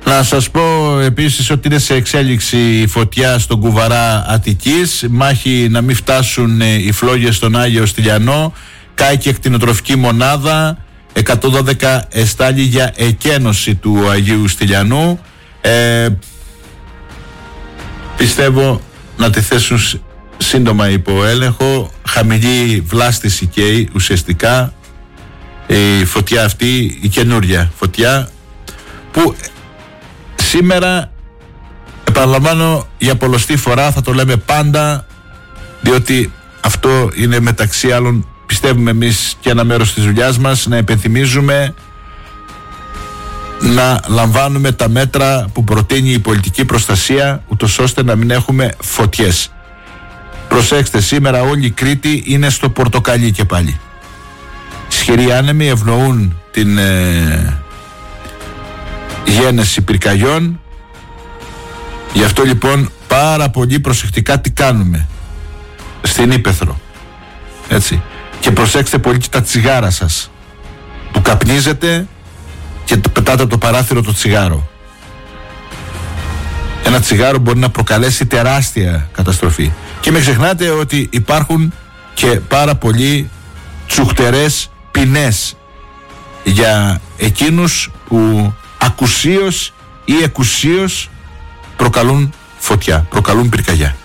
Να σας πω επίσης ότι είναι σε εξέλιξη η φωτιά στον Κουβαρά Αττικής. Μάχη να μην φτάσουν οι φλόγες στον Άγιο Στυλιανό. Κάηκε εκτινοτροφική μονάδα. 112 εστάλει για εκένωση του Αγίου Στυλιανού. Πιστεύω να τη θέσουν σύντομα υπό έλεγχο. Χαμηλή βλάστηση καίει ουσιαστικά η φωτιά αυτή, η καινούρια φωτιά, που σήμερα, επαναλαμβάνω για πολλοστή φορά, θα το λέμε πάντα, διότι αυτό είναι μεταξύ άλλων, πιστεύουμε εμείς, και ένα μέρος της δουλειάς μας, να υπενθυμίζουμε, να λαμβάνουμε τα μέτρα που προτείνει η πολιτική προστασία, ούτως ώστε να μην έχουμε φωτιές. Προσέξτε, σήμερα όλη η Κρήτη είναι στο πορτοκαλί και πάλι. Ισχυροί άνεμοι ευνοούν την γένεση πυρκαγιών. Γι' αυτό λοιπόν πάρα πολύ προσεκτικά τι κάνουμε στην Ύπαιθρο, έτσι. Και προσέξτε πολύ και τα τσιγάρα σας που καπνίζετε και πετάτε από το παράθυρο το τσιγάρο. Ένα τσιγάρο μπορεί να προκαλέσει τεράστια καταστροφή. Και μην ξεχνάτε ότι υπάρχουν και πάρα πολλοί τσουχτερές ποινές για εκείνους που ακουσίως ή εκουσίως προκαλούν φωτιά, προκαλούν πυρκαγιά.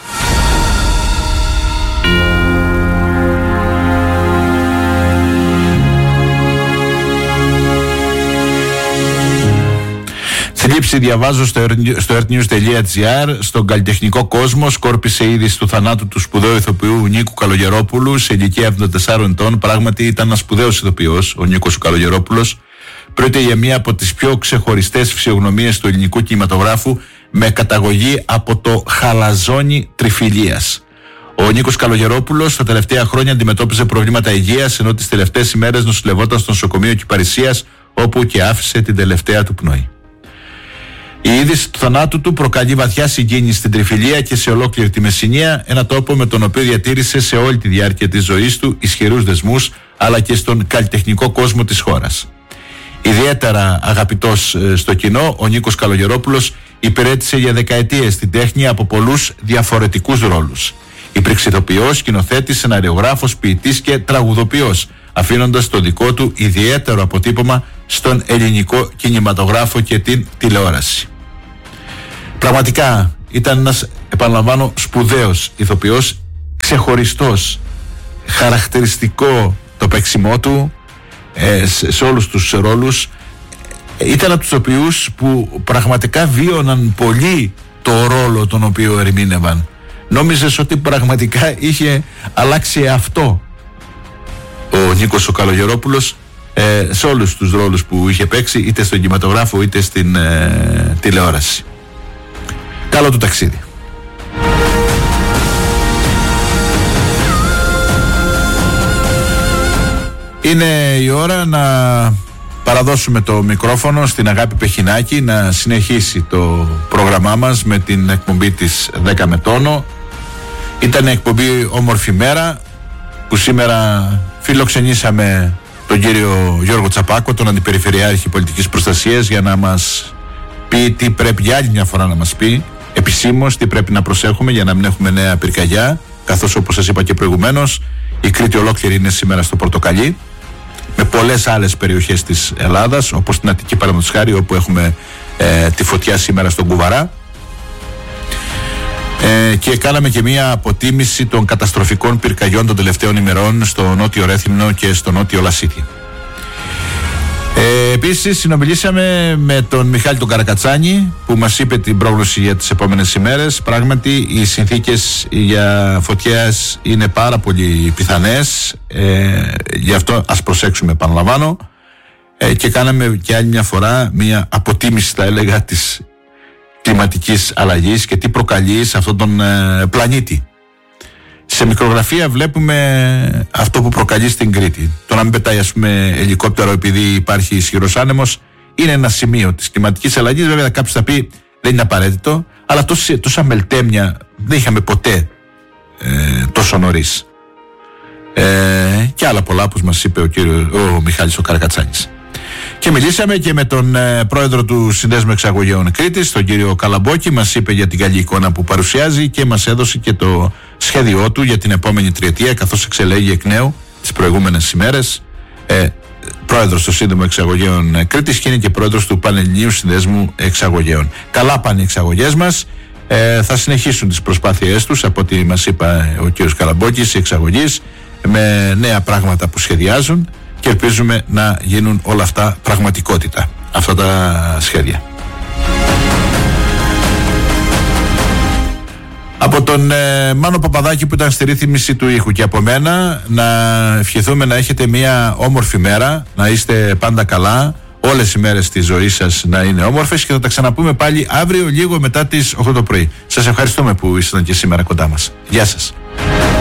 Θλίψη διαβάζω στο earthnews.gr. Στον καλλιτεχνικό κόσμο σκόρπισε η είδηση του θανάτου του σπουδαίου ηθοποιού Νίκου Καλογερόπουλου σε ηλικία 74 ετών. Πράγματι ήταν ένας σπουδαίος ηθοποιός ο Νίκος Καλογερόπουλος. Πρόκειται για μία από τις πιο ξεχωριστές φυσιογνωμίες του ελληνικού κινηματογράφου, με καταγωγή από το χαλαζόνι Τριφυλίας. Ο Νίκος Καλογερόπουλος τα τελευταία χρόνια αντιμετώπιζε προβλήματα υγείας, ενώ τις τελευταίες ημέρες νοσηλευόταν στο νοσοκομείο Κυπαρισίας, όπου και άφησε την τελευταία του πνοή. Η είδηση του θανάτου του προκαλεί βαθιά συγκίνηση στην Τριφυλία και σε ολόκληρη τη Μεσσηνία, ένα τόπο με τον οποίο διατήρησε σε όλη τη διάρκεια της ζωής του ισχυρούς δεσμούς, αλλά και στον καλλιτεχνικό κόσμο της χώρας. Ιδιαίτερα αγαπητός στο κοινό, ο Νίκος Καλογερόπουλος υπηρέτησε για δεκαετίες την τέχνη από πολλούς διαφορετικούς ρόλους. Υπήρξε ηθοποιός, σκηνοθέτης, σεναριογράφος, ποιητής και τραγουδοποιός, αφήνοντας το δικό του ιδιαίτερο αποτύπωμα στον ελληνικό κινηματογράφο και την τηλεόραση. Πραγματικά ήταν ένας, επαναλαμβάνω, σπουδαίος ηθοποιός, ξεχωριστός, χαρακτηριστικό το παίξιμό του σε όλους τους ρόλους. Ήταν από τους ηθοποιούς που πραγματικά βίωναν πολύ το ρόλο τον οποίο ερμήνευαν. Νόμιζες ότι πραγματικά είχε αλλάξει αυτό ο Νίκος ο Καλογερόπουλος σε όλους τους ρόλους που είχε παίξει, είτε στον κινηματογράφο είτε στην τηλεόραση. Καλό του ταξίδι. Είναι η ώρα να παραδώσουμε το μικρόφωνο στην Αγάπη Πεχινάκη να συνεχίσει το πρόγραμμά μας με την εκπομπή της 10 με τόνο. Ήταν εκπομπή όμορφη μέρα που σήμερα φιλοξενήσαμε τον κύριο Γιώργο Τσαπάκο, τον Αντιπεριφερειάρχη Πολιτικής Προστασίας, για να μας πει τι πρέπει για άλλη μια φορά να μας πει επισήμως, τι πρέπει να προσέχουμε για να μην έχουμε νέα πυρκαγιά, καθώς όπως σας είπα και προηγουμένως η Κρήτη ολόκληρη είναι σήμερα στο πορτοκαλί, με πολλές άλλες περιοχές της Ελλάδας, όπως την Αττική παραδείγματος χάρη, όπου έχουμε τη φωτιά σήμερα στον Κουβαρά. Και κάναμε και μία αποτίμηση των καταστροφικών πυρκαγιών των τελευταίων ημερών στο νότιο Ρέθυμνο και στο νότιο Λασίθι. Επίσης συνομιλήσαμε με τον Μιχάλη τον Καρακατσάνη, που μας είπε την πρόγνωση για τις επόμενες ημέρες. Πράγματι οι συνθήκες για φωτιές είναι πάρα πολύ πιθανές, γι' αυτό ας προσέξουμε, επαναλαμβάνω, και κάναμε και άλλη μια φορά μία αποτίμηση, θα έλεγα, της κλιματικής αλλαγής και τι προκαλεί σε αυτόν τον πλανήτη. Σε μικρογραφία βλέπουμε αυτό που προκαλεί στην Κρήτη. Το να μην πετάει, ας πούμε, ελικόπτερο επειδή υπάρχει ισχυρός άνεμος είναι ένα σημείο της κλιματικής αλλαγής. Βέβαια κάποιος θα πει δεν είναι απαραίτητο, αλλά τόσα μελτέμια δεν είχαμε ποτέ τόσο νωρίς. Και άλλα πολλά που μας είπε ο Μιχάλης ο Καρακατσάνης. Και μιλήσαμε και με τον πρόεδρο του Συνδέσμου Εξαγωγέων Κρήτης, τον κύριο Καλαμπόκη. Μας είπε για την καλή εικόνα που παρουσιάζει και μας έδωσε και το σχέδιό του για την επόμενη τριετία, καθώς εξελέγει εκ νέου τις προηγούμενες ημέρες πρόεδρος του Σύνδεσμου Εξαγωγέων Κρήτης και είναι και πρόεδρος του Πανελληνίου Συνδέσμου Εξαγωγέων. Καλά πάνε οι εξαγωγές μας. Θα συνεχίσουν τις προσπάθειές τους, από ό,τι μας είπε ο κύριος Καλαμπόκης, οι εξαγωγείς, με νέα πράγματα που σχεδιάζουν και ελπίζουμε να γίνουν όλα αυτά πραγματικότητα, αυτά τα σχέδια. Από τον Μάνο Παπαδάκη που ήταν στη ρύθμιση του ήχου και από μένα, να ευχηθούμε να έχετε μια όμορφη μέρα, να είστε πάντα καλά, όλες οι μέρες της ζωής σας να είναι όμορφες και θα τα ξαναπούμε πάλι αύριο λίγο μετά τις 8 το πρωί. Σας ευχαριστούμε που ήσασταν και σήμερα κοντά μας. Γεια σας.